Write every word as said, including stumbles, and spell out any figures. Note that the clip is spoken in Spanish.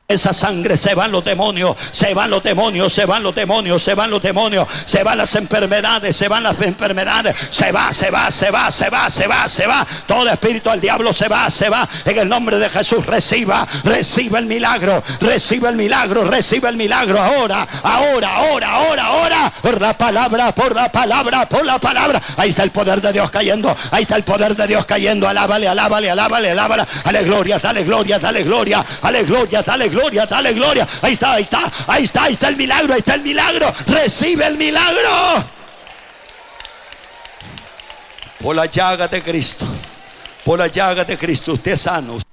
esa sangre se van los demonios, se van los demonios, se van los demonios, se van los demonios, se van las enfermedades, se van las enfermedades, se va, se va, se va, se va, se va, se va, todo espíritu del diablo se va, se va, en el nombre de Jesús. Reciba, reciba el milagro, reciba el milagro, reciba el milagro ahora, ahora, ahora, ahora, ahora, por la palabra, por la palabra, por la palabra. Ahí está el poder de Dios cayendo, ahí está el poder de Dios cayendo. Alábale, alábale, alábale, alábale, dale gloria, dale gloria, dale gloria, dale gloria, dale gloria. Gloria, dale gloria. Ahí está, ahí está, ahí está, ahí está el milagro, ahí está el milagro. Recibe el milagro. Por la llaga de Cristo, por la llaga de Cristo, usted es sano.